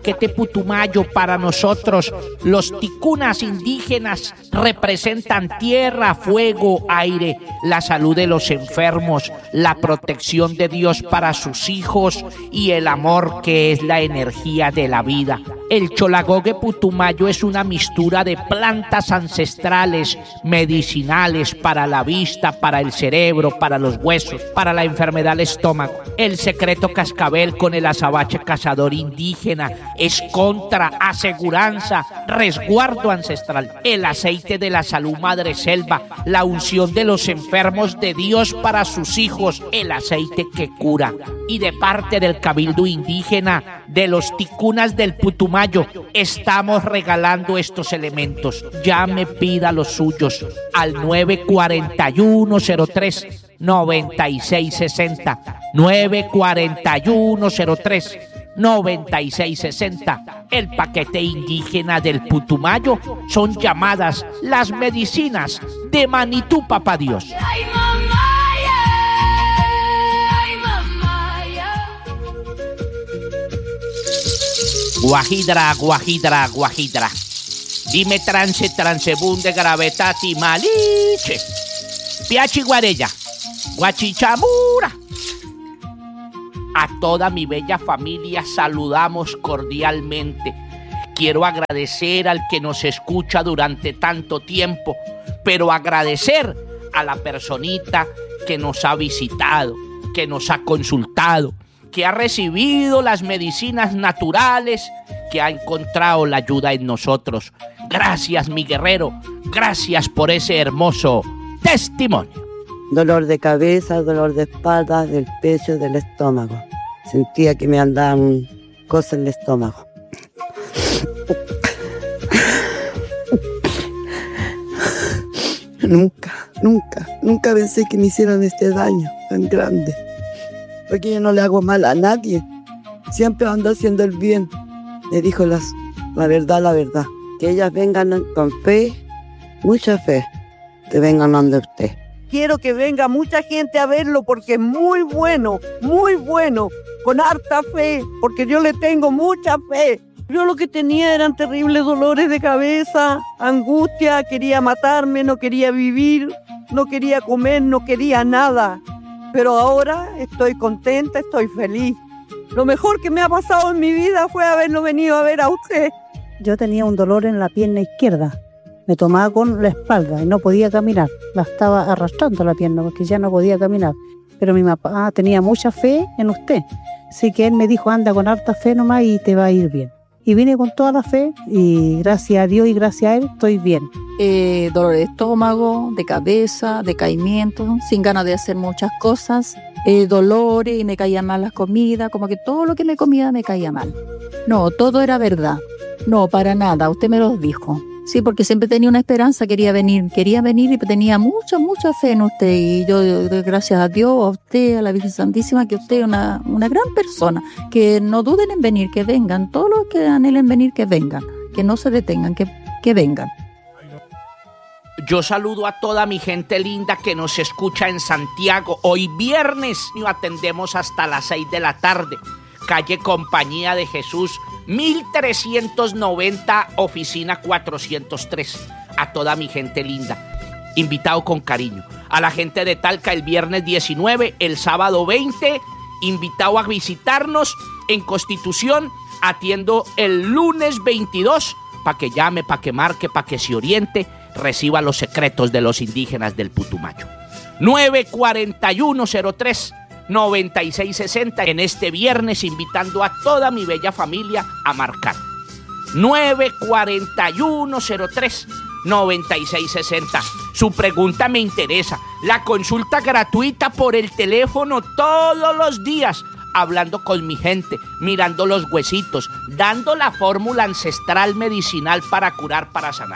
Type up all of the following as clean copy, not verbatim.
paquete Putumayo para nosotros, los ticunas indígenas, representan tierra, fuego, aire, la salud de los enfermos, la protección de Dios para sus hijos y el amor que es la energía de la vida. El cholagogue Putumayo es una mixtura de plantas ancestrales, medicinales para la vista, para el cerebro, para los huesos, para la enfermedad del estómago. El secreto cascabel con el azabache cazador indígena es contra, aseguranza, resguardo ancestral. El aceite de la salud madre selva, la unción de los enfermos de Dios para sus hijos, el aceite que cura. Y de parte del cabildo indígena, de los ticunas del Putumayo, estamos regalando estos elementos. Llame, pida los suyos al 941-03-9660. 941-03-9660. El paquete indígena del Putumayo son llamadas las medicinas de Manitú, papá Dios. Guajidra, guajidra, guajidra. Dime transebunde gravetati maliche. Piachi guarella, guachichamura. A toda mi bella familia saludamos cordialmente. Quiero agradecer al que nos escucha durante tanto tiempo, pero agradecer a la personita que nos ha visitado, que nos ha consultado, que ha recibido las medicinas naturales, que ha encontrado la ayuda en nosotros. Gracias, mi guerrero. Gracias por ese hermoso testimonio. Dolor de cabeza, dolor de espalda, del pecho, del estómago. Sentía que me andaban cosas en el estómago. Nunca pensé que me hicieran este daño tan grande. Porque yo no le hago mal a nadie. Siempre ando haciendo el bien. Le dijo la verdad. Que ellas vengan con fe, mucha fe, que vengan donde usted. Quiero que venga mucha gente a verlo porque es muy bueno, con harta fe, porque yo le tengo mucha fe. Yo lo que tenía eran terribles dolores de cabeza, angustia, quería matarme, no quería vivir, no quería comer, no quería nada. Pero ahora estoy contenta, estoy feliz. Lo mejor que me ha pasado en mi vida fue haberlo venido a ver a usted. Yo tenía un dolor en la pierna izquierda. Me tomaba con la espalda y no podía caminar. La estaba arrastrando la pierna porque ya no podía caminar. Pero mi papá tenía mucha fe en usted. Así que él me dijo, anda con harta fe nomás y te va a ir bien. Y vine con toda la fe y gracias a Dios y gracias a él estoy bien. Dolor de estómago, de cabeza, decaimiento, sin ganas de hacer muchas cosas, dolores y me caían mal las comidas, como que todo lo que me comía me caía mal. No, todo era verdad. No, para nada, usted me lo dijo. Sí, porque siempre tenía una esperanza, quería venir y tenía mucha fe en usted. Y yo, gracias a Dios, a usted, a la Virgen Santísima, que usted es una gran persona. Que no duden en venir, que vengan. Todos los que anhelen venir, que vengan. Que no se detengan, que vengan. Yo saludo a toda mi gente linda que nos escucha en Santiago. Hoy viernes atendemos hasta las 6 de la tarde. Calle Compañía de Jesús, 1390, oficina 403. A toda mi gente linda, invitado con cariño. A la gente de Talca el viernes 19, el sábado 20, invitado a visitarnos en Constitución. Atiendo el lunes 22, para que llame, para que marque, para que se oriente, reciba los secretos de los indígenas del Putumayo. 941-03-9660 en este viernes, invitando a toda mi bella familia a marcar. 941-03-9660. Su pregunta me interesa. La consulta gratuita por el teléfono todos los días, hablando con mi gente, mirando los huesitos, dando la fórmula ancestral medicinal para curar, para sanar.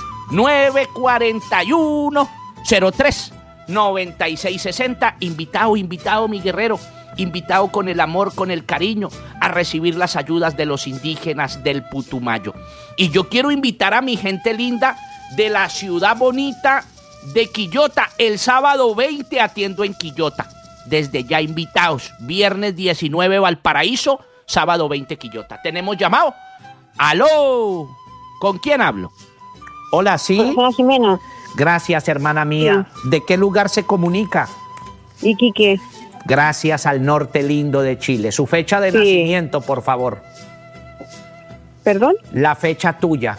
941-03-9660. Invitado, mi guerrero. Invitado con el amor, con el cariño, a recibir las ayudas de los indígenas del Putumayo. Y yo quiero invitar a mi gente linda de la ciudad bonita de Quillota. El sábado 20 atiendo en Quillota. Desde ya invitados. Viernes 19 Valparaíso, sábado 20 Quillota. ¿Tenemos llamado? ¡Aló! ¿Con quién hablo? Hola, ¿sí? Señora Jimena. Gracias, hermana mía. Sí. ¿De qué lugar se comunica? Iquique. Gracias al norte lindo de Chile. Su fecha de nacimiento, por favor. ¿Perdón? La fecha tuya.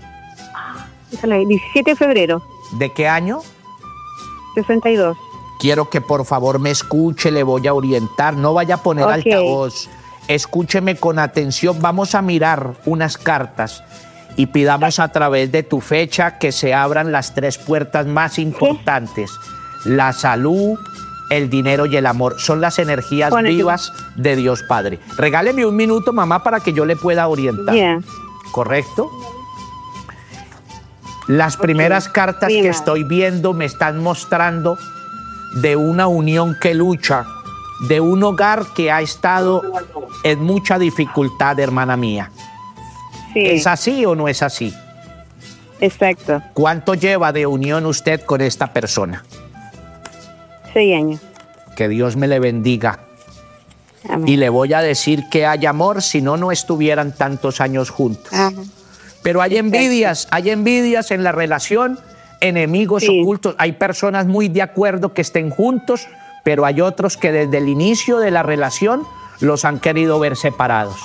17 de febrero. ¿De qué año? 62. Quiero que por favor me escuche, le voy a orientar. No vaya a poner altavoz. Escúcheme con atención. Vamos a mirar unas cartas y pidamos a través de tu fecha que se abran las 3 puertas más importantes. La salud, el dinero y el amor. Son las energías vivas de Dios Padre. Regáleme un minuto, mamá, para que yo le pueda orientar. ¿Correcto? Las primeras cartas que estoy viendo me están mostrando de una unión que lucha, de un hogar que ha estado en mucha dificultad, hermana mía. Sí. ¿Es así o no es así? Exacto. ¿Cuánto lleva de unión usted con esta persona? 6 años. Que Dios me le bendiga. Amén. Y le voy a decir que hay amor, si no, no estuvieran tantos años juntos. Ajá. Pero hay envidias en la relación, enemigos ocultos. Hay personas muy de acuerdo que estén juntos, pero hay otros que desde el inicio de la relación los han querido ver separados.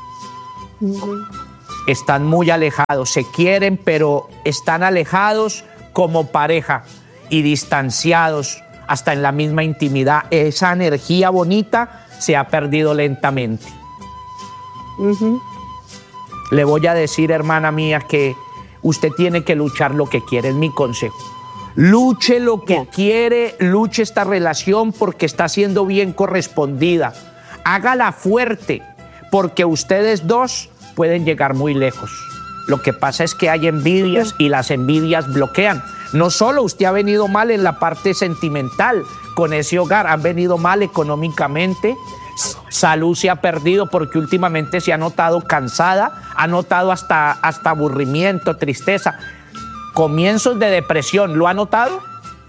Están muy alejados, se quieren, pero están alejados como pareja y distanciados hasta en la misma intimidad. Esa energía bonita se ha perdido lentamente. Le voy a decir, hermana mía, que usted tiene que luchar lo que quiere, es mi consejo. Luche lo que quiere, luche esta relación porque está siendo bien correspondida. Hágala fuerte, porque ustedes dos pueden llegar muy lejos. Lo que pasa es que hay envidias y las envidias bloquean. No solo usted ha venido mal en la parte sentimental con ese hogar, han venido mal económicamente, salud se ha perdido porque últimamente se ha notado cansada, ha notado hasta aburrimiento, tristeza, comienzos de depresión. ¿Lo ha notado?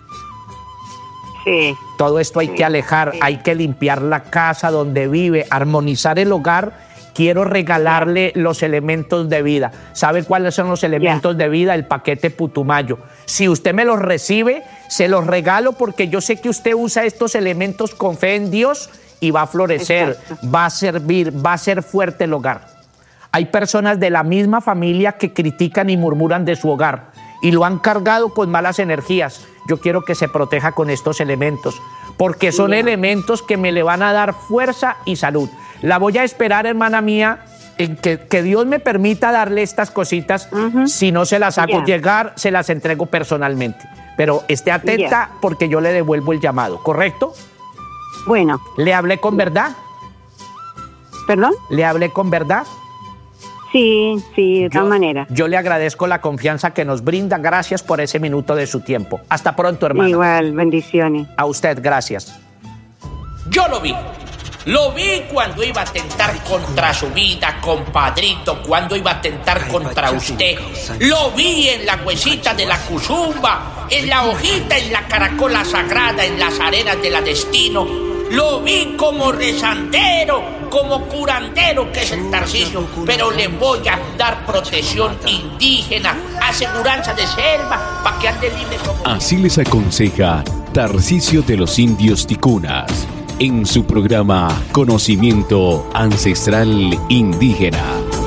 Sí. Todo esto hay que alejar, hay que limpiar la casa donde vive, armonizar el hogar. Quiero regalarle los elementos de vida. ¿Sabe cuáles son los elementos de vida? El paquete Putumayo. Si usted me los recibe, se los regalo porque yo sé que usted usa estos elementos con fe en Dios y va a florecer, va a servir, va a ser fuerte el hogar. Hay personas de la misma familia que critican y murmuran de su hogar y lo han cargado con malas energías. Yo quiero que se proteja con estos elementos porque son elementos que me le van a dar fuerza y salud. La voy a esperar, hermana mía, en que Dios me permita darle estas cositas. Si no se las hago llegar, se las entrego personalmente. Pero esté atenta porque yo le devuelvo el llamado, ¿correcto? Bueno. ¿Le hablé con verdad? ¿Perdón? ¿Le hablé con verdad? Sí, de todas maneras. Yo le agradezco la confianza que nos brinda. Gracias por ese minuto de su tiempo. Hasta pronto, hermano. Igual, bendiciones. A usted, gracias. Yo lo vi. Lo vi cuando iba a atentar contra su vida, compadrito, cuando iba a atentar contra usted. Lo vi en la huesita de la cuzumba, en la hojita, en la caracola sagrada, en las arenas de la destino. Lo vi como rezandero, como curandero, que es el Tarcisio, pero le voy a dar protección indígena, aseguranza de selva, para que ande libre como... Así les aconseja Tarcisio de los Indios Ticunas en su programa Conocimiento Ancestral Indígena.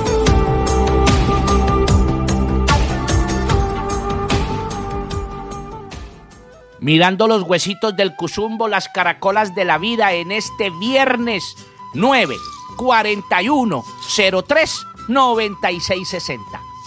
Mirando los huesitos del Cuzumbo, las caracolas de la vida en este viernes 9-41-03-9660.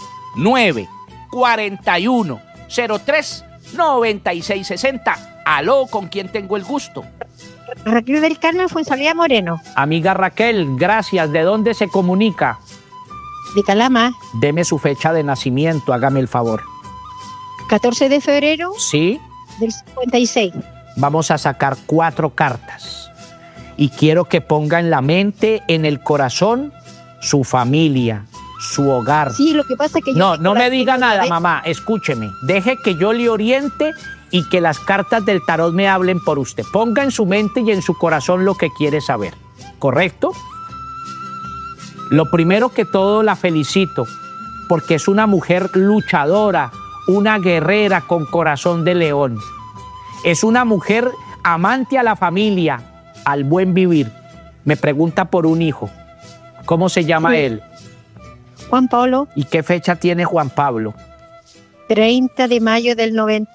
9-41-03-9660. Aló, ¿con quién tengo el gusto? Raquel del Carmen Fuensalida Moreno. Amiga Raquel, gracias. ¿De dónde se comunica? De Calama. Deme su fecha de nacimiento, hágame el favor. 14 de febrero. Sí. Del 56. Vamos a sacar 4 cartas. Y quiero que ponga en la mente, en el corazón, su familia, su hogar. Sí, lo que pasa es que... No me diga nada, mamá, escúcheme. Deje que yo le oriente y que las cartas del tarot me hablen por usted. Ponga en su mente y en su corazón lo que quiere saber, ¿correcto? Lo primero que todo, la felicito, porque es una mujer luchadora, una guerrera con corazón de león. Es una mujer amante a la familia, al buen vivir. Me pregunta por un hijo. ¿Cómo se llama él? Juan Pablo, ¿Y qué fecha tiene Juan Pablo? 30 de mayo del 90.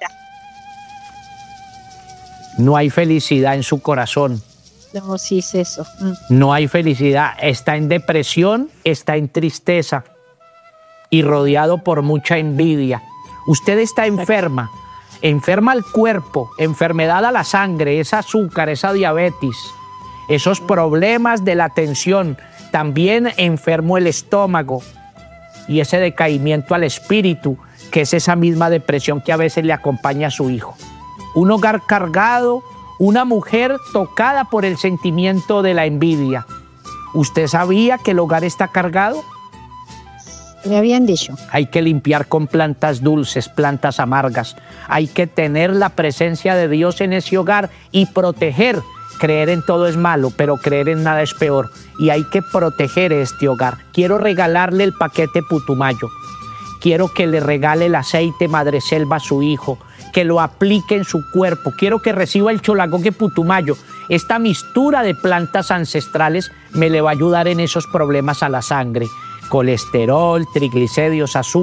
No hay felicidad en su corazón. No, sí es eso. No hay felicidad. Está en depresión, está en tristeza y rodeado por mucha envidia. Usted está enferma, enferma al cuerpo, enfermedad a la sangre, esa azúcar, esa diabetes, esos problemas de la tensión. También enfermo el estómago y ese decaimiento al espíritu, que es esa misma depresión que a veces le acompaña a su hijo. Un hogar cargado, una mujer tocada por el sentimiento de la envidia. ¿Usted sabía que el hogar está cargado? Me habían dicho. Hay que limpiar con plantas dulces, plantas amargas. Hay que tener la presencia de Dios en ese hogar y proteger. Creer en todo es malo, pero creer en nada es peor. Y hay que proteger este hogar. Quiero regalarle el paquete Putumayo. Quiero que le regale el aceite Madreselva a su hijo, que lo aplique en su cuerpo. Quiero que reciba el Cholagogue Putumayo. Esta mixtura de plantas ancestrales me le va a ayudar en esos problemas a la sangre. Colesterol, triglicéridos, azúcar.